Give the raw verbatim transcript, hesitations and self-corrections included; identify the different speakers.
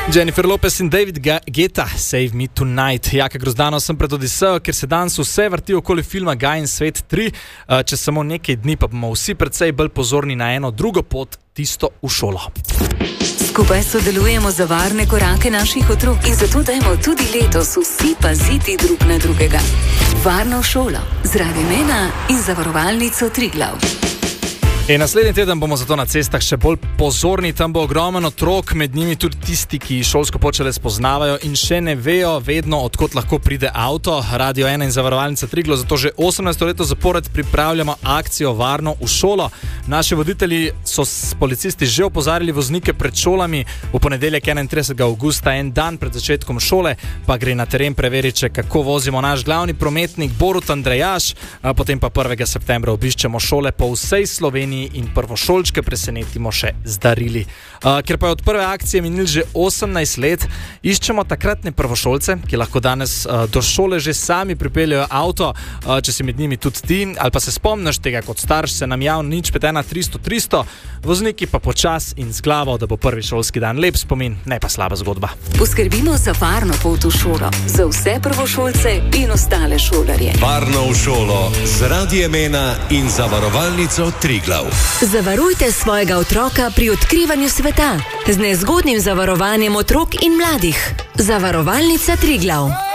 Speaker 1: Jennifer Lopez in David Guetta, Save Me Tonight. Jaka Grozdano sem pred Odisejo, ker se danes vse vrti okoli filma Guy in Svet tri. Če samo nekaj dni pa bomo vsi precej bolj pozorni na eno drugo pot, tisto v šolo.
Speaker 2: Skupaj sodelujemo za varne korake naših otrok in zato dajmo tudi letos vsi paziti drug na drugega. Varno šolo z Radio Mena in Zavarovalnico Triglav.
Speaker 1: In naslednji teden bomo zato na cestah še bolj pozorni, tam bo ogromen otrok, med njimi tudi tisti, ki šolsko pot šele spoznavajo in še ne vejo vedno, odkot lahko pride avto. Radio ena in Zavarovalnica Triglav zato že osemnajsto leto zapored pripravljamo akcijo Varno v šolo. Naši voditelji so s policisti že opozarjali voznike pred šolami. V ponedeljek enaintridesetega avgusta, en dan pred začetkom šole, pa gre na teren preveriti, kako vozimo naš glavni prometnik Borut Andrejaš, potem pa prvega septembra obiščemo šole po vsej Sloveniji in prvošolčke presenetimo še z darili. Uh, ker pa je od prve akcije minil že osemnajst let, iščemo takratne prvošolce, ki lahko danes uh, do šole že sami pripeljajo avto, uh, če si med njimi tudi ti, ali pa se spomniš tega kot starš, se nam javno nič pet ena tristo tristo, vozniki pa počas in z glavo, da bo prvi šolski dan lep spomin, ne pa slaba zgodba.
Speaker 2: Poskrbimo za varno pot v šolo, za vse prvošolce in ostale šolarje.
Speaker 3: Varno v šolo z Radiem Ena in Zavarovalnico Triglav.
Speaker 2: Zavarujte svojega otroka pri odkrivanju sveta z nezgodnim zavarovanjem otrok in mladih. Zavarovalnica Triglav.